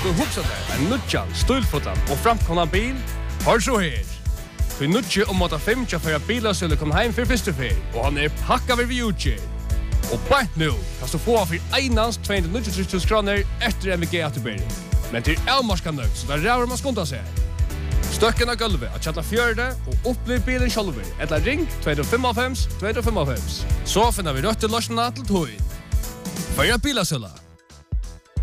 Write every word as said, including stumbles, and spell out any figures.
du huxa deg en nudjan, stilfotan og framkomna bil, har så her. Du nudje om måtte fem tja for at bilasøle kom heim for første fer, og han er pakka ved vi utgjør. Og bare nå kan du få for einans to hundre og nittiotre tusen kroner etter M V G-atterbering. Men til avmarska nøgt, så der ræver man skunda seg. Støkken av gulvet at kjalla fjørde og opplev bilen sjálfur, eller ring to fem fem to fem fem. Så finner vi røtte løsene til tog. Føya bilasøla.